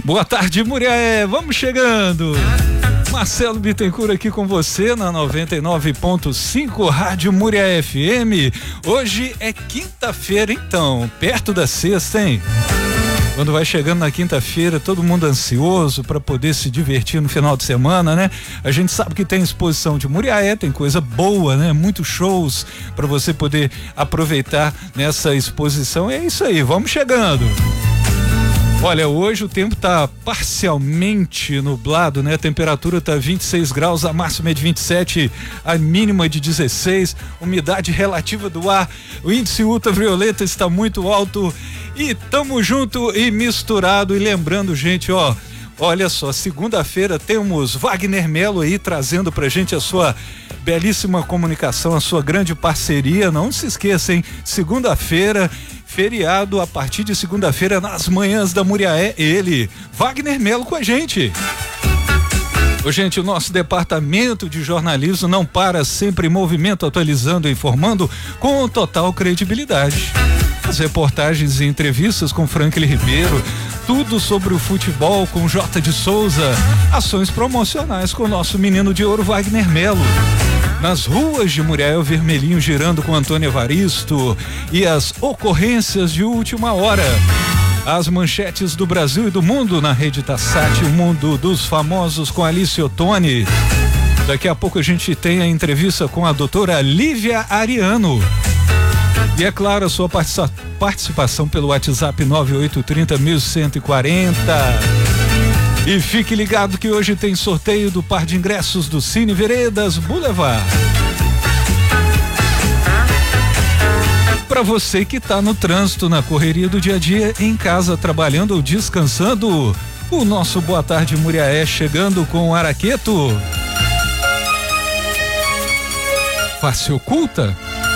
Boa tarde, Muriaé, vamos chegando. Marcelo Bittencourt aqui com você na 99.5 Rádio Muriaé FM. Hoje é quinta-feira, então, perto da sexta, hein? Quando vai chegando na quinta-feira, todo mundo ansioso para poder se divertir no final de semana, né? A gente sabe que tem exposição de Muriaé, tem coisa boa, né? Muitos shows para você poder aproveitar nessa exposição. É isso aí, vamos chegando. Olha, hoje o tempo tá parcialmente nublado, né? A temperatura tá 26 graus, a máxima é de 27, a mínima é de 16, umidade relativa do ar, o índice ultravioleta está muito alto e tamo junto e misturado. E lembrando, gente, ó, olha só, segunda-feira temos Wagner Melo aí trazendo pra gente a sua belíssima comunicação, a sua grande parceria. Não se esqueça, hein? Segunda-feira, feriado, a partir de segunda-feira, nas manhãs da Muriaé, ele, Wagner Melo, com a gente. Ô, gente, o nosso departamento de jornalismo não para, sempre em movimento, atualizando e informando com total credibilidade. As reportagens e entrevistas com Franklin Ribeiro, tudo sobre o futebol com J. de Souza, ações promocionais com o nosso menino de ouro Wagner Melo. Nas ruas de Muriaé, o vermelhinho girando com Antônio Evaristo e as ocorrências de última hora. As manchetes do Brasil e do mundo na Rede Tassat, o mundo dos famosos com Alice Ottoni. Daqui a pouco a gente tem a entrevista com a doutora Lívia Ariano. E é claro, a sua participação pelo WhatsApp 9830-1140. E fique ligado que hoje tem sorteio do par de ingressos do Cine Veredas Boulevard. Para você que tá no trânsito, na correria do dia a dia, em casa, trabalhando ou descansando, o nosso Boa Tarde Muriaé chegando com o Araqueto. Face oculta?